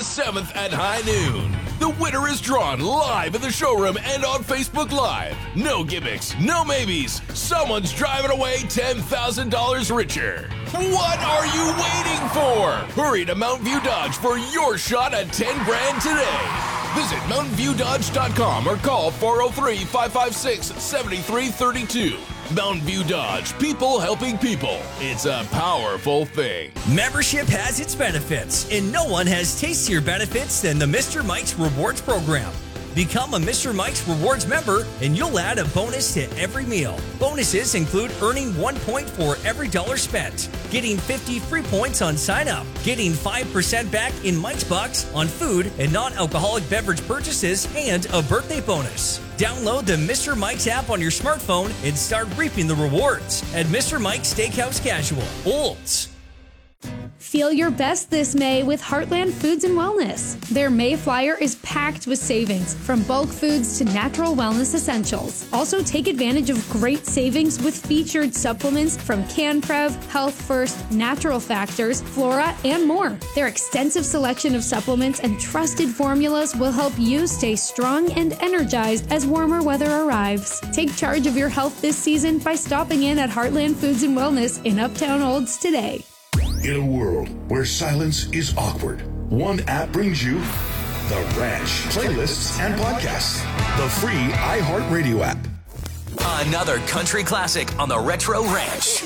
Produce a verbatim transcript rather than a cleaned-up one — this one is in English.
August seventh at high noon. The winner is drawn live in the showroom and on Facebook Live. No gimmicks, no maybes. Someone's driving away ten thousand dollars richer. What are you waiting for? Hurry to Mountain View Dodge for your shot at ten grand today. Visit mountain view dodge dot com or call four oh three, five five six, seven three three two. Mountain View Dodge, people helping people. It's a powerful thing. Membership has its benefits, and no one has tastier benefits than the Mister Mike's Rewards program. Become a Mister Mike's Rewards member, and you'll add a bonus to every meal. Bonuses include earning one point for every dollar spent, getting fifty free points on sign-up, getting five percent back in Mike's Bucks on food and non-alcoholic beverage purchases, and a birthday bonus. Download the Mister Mike's app on your smartphone and start reaping the rewards at Mister Mike's Steakhouse Casual, Olds. Feel your best this May with Heartland Foods and Wellness. Their May flyer is packed with savings, from bulk foods to natural wellness essentials. Also, take advantage of great savings with featured supplements from CanPrev, Health First, Natural Factors, Flora, and more. Their extensive selection of supplements and trusted formulas will help you stay strong and energized as warmer weather arrives. Take charge of your health this season by stopping in at Heartland Foods and Wellness in Uptown Olds today. In a world where silence is awkward, one app brings you The Ranch, playlists and podcasts. The free iHeartRadio app. Another country classic on the Retro Ranch.